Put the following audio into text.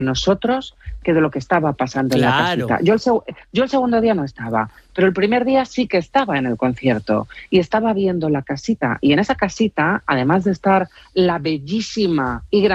nosotros que de lo que estaba pasando en la casita. Yo el segundo día no estaba, pero el primer día sí que estaba en el concierto y estaba viendo la casita. Y en esa casita, además de estar la bellísima y